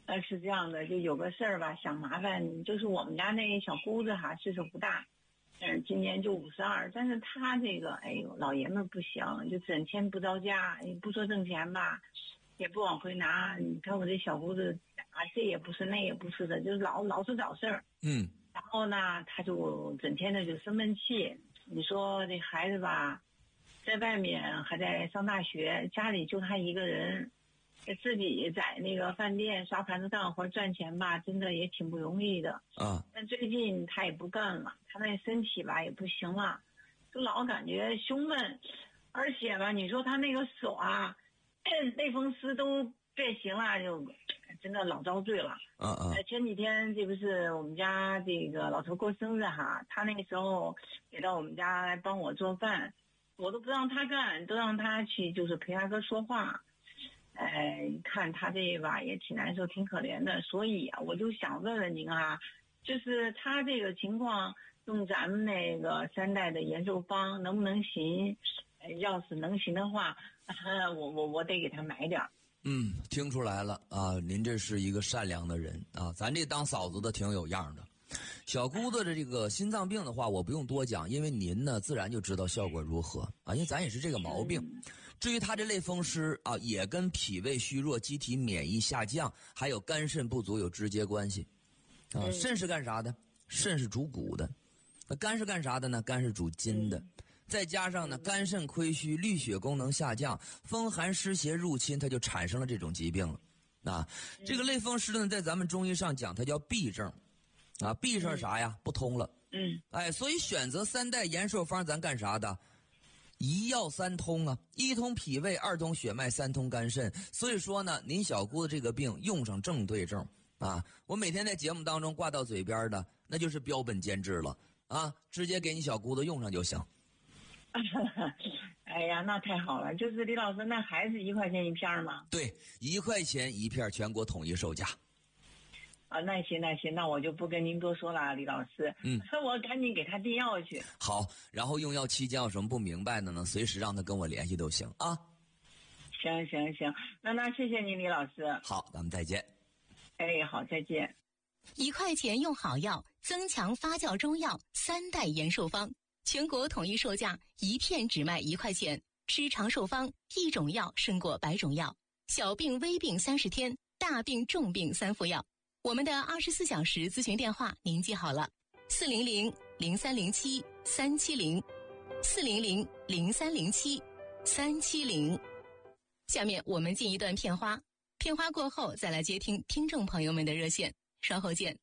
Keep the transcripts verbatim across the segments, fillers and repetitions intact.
呃，是这样的，就有个事儿吧，想麻烦，就是我们家那小姑子哈，岁数不大，嗯，今年就五十二，但是她这个，哎呦，老爷们不行，就整天不着家，不说挣钱吧，也不往回拿。你看我这小姑子啊，这也不是那也不是的，就是老老是找事儿。 嗯。 然后呢，她就整天的就生闷气。你说这孩子吧，在外面还在上大学，家里就她一个人。自己在那个饭店刷盘子干活赚钱吧，真的也挺不容易的啊。 但最近他也不干了，他那身体吧也不行了，就老感觉胸闷，而且吧，你说他那个手啊，类风湿都变形了，就真的老遭罪了。 嗯嗯。 前几天这不是我们家这个老头过生日哈，他那个时候也到我们家来帮我做饭，我都不让他干，都让他去就是陪他哥说话。哎，看他这吧也挺难受，挺可怜的，所以啊，我就想问问您啊，就是他这个情况，用咱们那个三代的延寿方能不能行？要是能行的话，啊、我我我得给他买点。 嗯，听出来了啊，您这是一个善良的人啊，咱这当嫂子的挺有样的。小姑子的这个心脏病的话，我不用多讲，因为您呢自然就知道效果如何啊，因为咱也是这个毛病。至于他这类风湿啊，也跟脾胃虚弱、机体免疫下降，还有肝肾不足有直接关系啊。肾是干啥的？肾是主骨的。那肝是干啥的呢？肝是主筋的。再加上呢，肝肾亏虚，滤血功能下降，风寒湿邪入侵，它就产生了这种疾病了。啊，这个类风湿呢，在咱们中医上讲，它叫痹症。啊，闭上啥呀？不通了。 嗯， 哎，所以选择三代延寿方，咱干啥的？一药三通啊，一通脾胃，二通血脉，三通肝肾。所以说呢，您小姑子这个病用上正对症啊，我每天在节目当中挂到嘴边的，那就是标本兼治了啊，直接给你小姑子用上就行。 哎呀，那太好了！就是李老师，那还是一块钱一片吗？ 对，一块钱一片，全国统一售价。 啊，那行那行，那我就不跟您多说了，李老师。 嗯， 我赶紧给他订药去。 好，然后用药期间有什么不明白的呢？随时让他跟我联系都行啊。 行行行，那那谢谢您，李老师。 好，咱们再见。 哎，好，再见。 一块钱用好药，增强发酵中药三代延寿方，全国统一售价，一片只卖一块钱。吃长寿方，一种药胜过百种药。小病微病三十天，大病重病三副药。我们的二十四小时咨询电话您记好了：四零零零三零七三七零，四零零零三零七三七零。下面我们进一段片花，片花过后再来接听听众朋友们的热线，稍后见。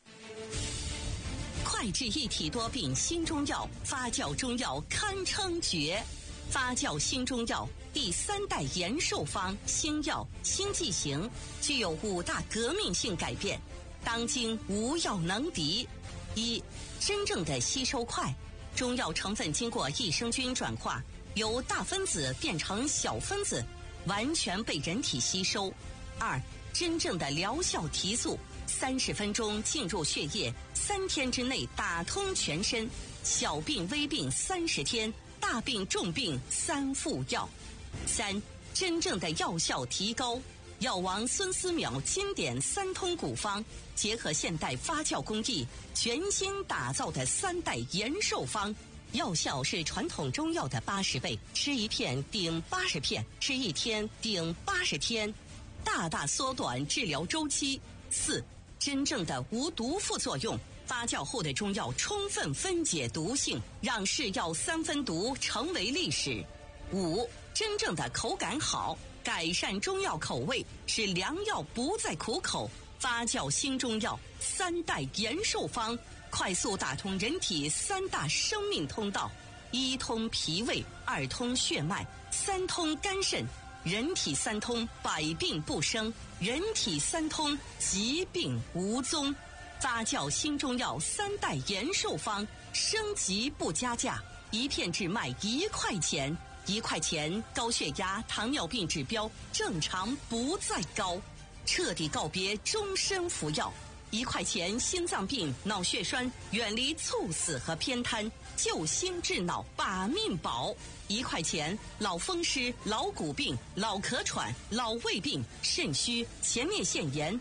快治一体多病新中药，发酵中药堪称绝。发酵新中药第三代延寿方新药新剂型，具有五大革命性改变，当今无药能敌。一、真正的吸收快，中药成分经过益生菌转化，由大分子变成小分子，完全被人体吸收。二、真正的疗效提速，三十分钟进入血液，三天之内打通全身，小病微病三十天，大病重病三副药。三、真正的药效提高，药王孙思邈经典三通古方，结合现代发酵工艺，全新打造的三代延寿方，药效是传统中药的八十倍，吃一片顶八十片，吃一天顶八十天，大大缩短治疗周期。四、真正的无毒副作用，发酵后的中药充分分解毒性，让是药三分毒成为历史。五、真正的口感好，改善中药口味，使良药不再苦口。发酵新中药三代延寿方，快速打通人体三大生命通道：一通脾胃，二通血脉，三通肝肾。人体三通，百病不生；人体三通，疾病无踪。发酵新中药三代延寿方，升级不加价，一片只卖一块钱。一块钱，高血压、糖尿病指标正常不再高，彻底告别终身服药。一块钱，心脏病、脑血栓远离猝死和偏瘫，救心治脑把命保。一块钱，老风湿、老骨病、老咳喘、老胃病、肾虚、前列腺炎